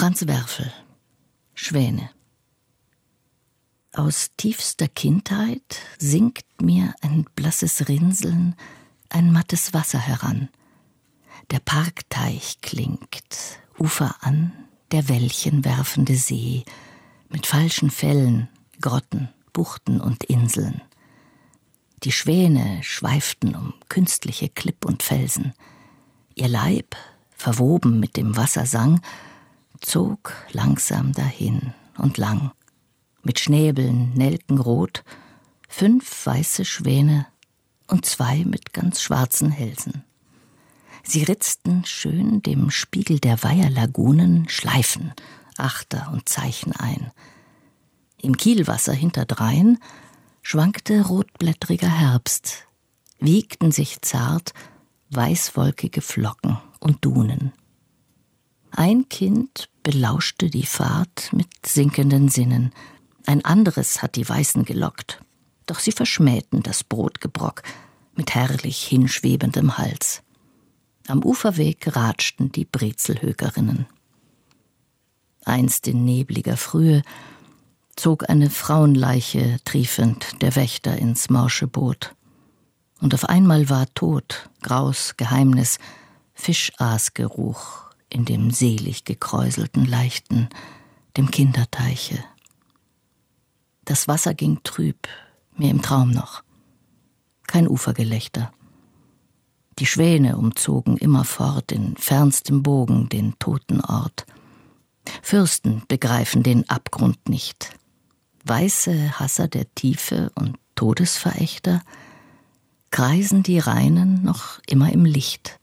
Franz Werfel, Schwäne. Aus tiefster Kindheit sinkt mir ein blasses Rinseln, ein mattes Wasser heran. Der Parkteich klingt, Ufer an, der Wellchen werfende See, mit falschen Fällen, Grotten, Buchten und Inseln. Die Schwäne schweiften um künstliche Klipp und Felsen. Ihr Leib, verwoben mit dem Wassersang, zog langsam dahin und lang. Mit Schnäbeln nelkenrot, 5 weiße Schwäne und 2 mit ganz schwarzen Hälsen. Sie ritzten schön dem Spiegel der Weiherlagunen Schleifen, Achter und Zeichen ein. Im Kielwasser hinterdrein schwankte rotblättriger Herbst, wiegten sich zart weißwolkige Flocken und Dunen. Ein Kind belauschte die Fahrt mit sinkenden Sinnen, ein anderes hat die Weißen gelockt, doch sie verschmähten das Brotgebrock mit herrlich hinschwebendem Hals. Am Uferweg ratschten die Brezelhökerinnen. Einst in nebliger Frühe zog eine Frauenleiche triefend der Wächter ins morsche Boot. Und auf einmal war Tod, Graus, Geheimnis, Fischaasgeruch in dem selig gekräuselten Leichten, dem Kinderteiche. Das Wasser ging trüb, mir im Traum noch. Kein Ufergelächter. Die Schwäne umzogen immerfort in fernstem Bogen den toten Ort. Fürsten begreifen den Abgrund nicht. Weiße Hasser der Tiefe und Todesverächter kreisen die Reinen noch immer im Licht.